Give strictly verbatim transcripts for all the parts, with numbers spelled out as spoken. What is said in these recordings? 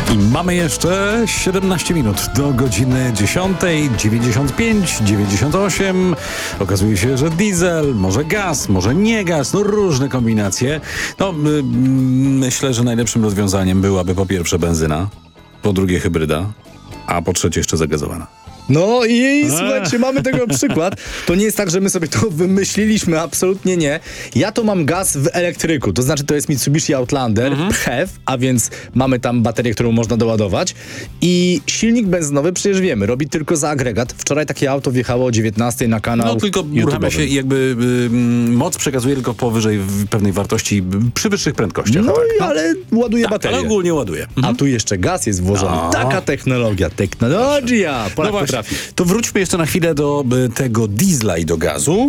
I mamy jeszcze siedemnaście minut do godziny dziesiątej, dziewięćdziesiąt pięć, dziewięćdziesiąt osiem. Okazuje się, że diesel, może gaz, może nie gaz, no różne kombinacje. No, my, myślę, że najlepszym rozwiązaniem byłaby po pierwsze benzyna, po drugie hybryda, a po trzecie jeszcze zagazowana. No i słuchajcie, mamy tego przykład. To nie jest tak, że my sobie to wymyśliliśmy, absolutnie nie. Ja to mam gaz w elektryku, to znaczy to jest Mitsubishi Outlander, mhm. P H E V, a więc mamy tam baterię, którą można doładować i silnik benzynowy, przecież wiemy, robi tylko za agregat. Wczoraj takie auto wjechało o dziewiętnastej na kanał No tylko uruchamia się i jakby y, moc przekazuje tylko powyżej pewnej wartości przy wyższych prędkościach. No tak, i no? ale ładuje tak, baterię. ale ogólnie ładuje. Mhm. A tu jeszcze gaz jest włożony. No. Taka technologia, technologia. No właśnie, to wróćmy jeszcze na chwilę do y, tego diesla i do gazu.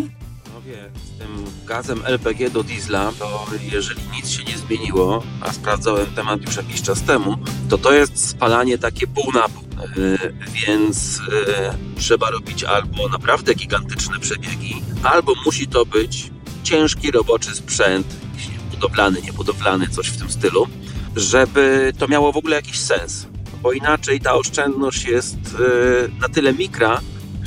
Z tym gazem L P G do diesla, to jeżeli nic się nie zmieniło, a sprawdzałem temat już jakiś czas temu, to to jest spalanie takie pół na pół. Yy, więc yy, trzeba robić albo naprawdę gigantyczne przebiegi, albo musi to być ciężki, roboczy sprzęt, jakiś budowlany, niebudowlany, coś w tym stylu, żeby to miało w ogóle jakiś sens. Bo inaczej ta oszczędność jest yy, na tyle mikra,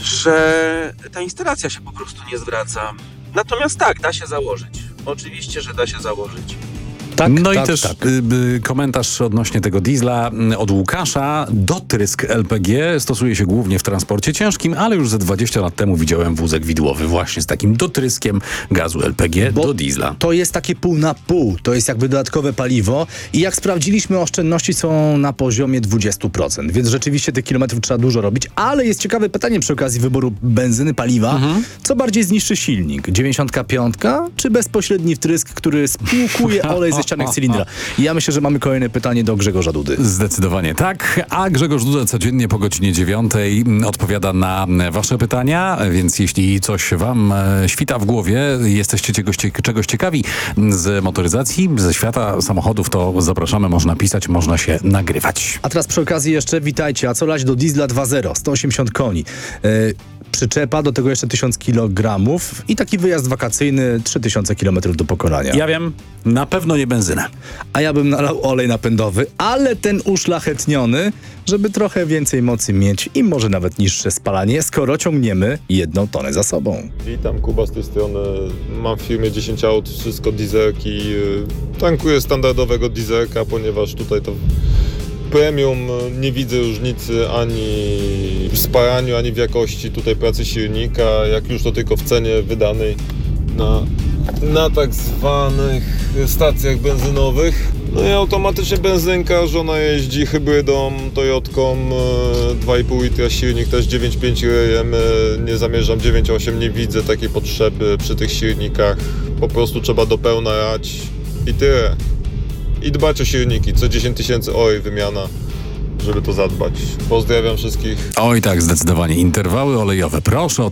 że ta instalacja się po prostu nie zwraca. Natomiast tak, da się założyć. Oczywiście, że da się założyć. Tak, no tak, i też tak. Y, y, komentarz odnośnie tego diesla y, od Łukasza. Dotrysk L P G stosuje się głównie w transporcie ciężkim, ale już ze dwadzieścia lat temu widziałem wózek widłowy właśnie z takim dotryskiem gazu L P G Bo do diesla. To jest takie pół na pół, to jest jakby dodatkowe paliwo i jak sprawdziliśmy, oszczędności są na poziomie dwadzieścia procent, więc rzeczywiście tych kilometrów trzeba dużo robić, ale jest ciekawe pytanie przy okazji wyboru benzyny, paliwa. Mhm. Co bardziej zniszczy silnik? dziewięćdziesiątka pięć czy bezpośredni wtrysk, który spłukuje olej ze ścianek cylindra? I ja myślę, że mamy kolejne pytanie do Grzegorza Dudy. Zdecydowanie tak, a Grzegorz Duda codziennie po godzinie dziewiątej odpowiada na wasze pytania, więc jeśli coś wam świta w głowie, jesteście czegoś, czegoś ciekawi z motoryzacji, ze świata samochodów, to zapraszamy, można pisać, można się nagrywać. A teraz przy okazji jeszcze witajcie, a co lać do diesla dwa zero, sto osiemdziesiąt koni. Yy, przyczepa, do tego jeszcze tysiąc kilogramów i taki wyjazd wakacyjny, trzy tysiące kilometrów do pokonania. Ja wiem, na pewno nie benzynę. A ja bym nalał olej napędowy, ale ten uszlachetniony, żeby trochę więcej mocy mieć i może nawet niższe spalanie, skoro ciągniemy jedną tonę za sobą. Witam, Kuba z tej strony. Mam w firmie dziesięć aut, wszystko dieselki. Tankuję standardowego dieselka, ponieważ tutaj to premium nie widzę różnicy ani w spalaniu, ani w jakości tutaj pracy silnika, jak już to tylko w cenie wydanej na, na tak zwanych stacjach benzynowych. No i automatycznie benzynka, żona jeździ hybrydą, Toyotką, dwa i pół litra silnik, też dziewięć przecinek pięć rejem, nie zamierzam dziewięć przecinek osiem, nie widzę takiej potrzeby przy tych silnikach, po prostu trzeba do pełna jać i tyle. I dbać o silniki, co dziesięć tysięcy olej wymiana, żeby to zadbać. Pozdrawiam wszystkich. Oj tak, zdecydowanie. Interwały olejowe. Proszę o